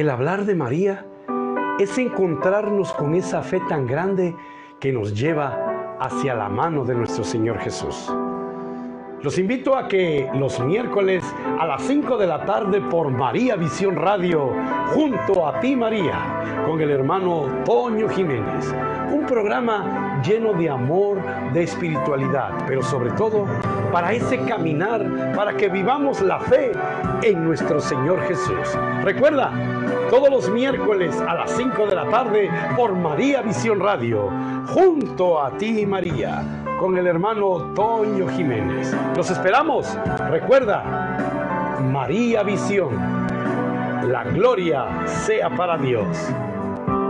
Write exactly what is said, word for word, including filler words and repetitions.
El hablar de María es encontrarnos con esa fe tan grande que nos lleva hacia la mano de nuestro Señor Jesús. Los invito a que los miércoles a las cinco de la tarde por María Visión Radio, junto a ti María, con el hermano Toño Jiménez. Un programa lleno de amor, de espiritualidad, pero sobre todo para ese caminar, para que vivamos la fe en nuestro Señor Jesús. Recuerda, todos los miércoles a las cinco de la tarde por María Visión Radio, junto a ti María, con el hermano Toño Jiménez. Los esperamos. Recuerda, María Visión. La gloria sea para Dios.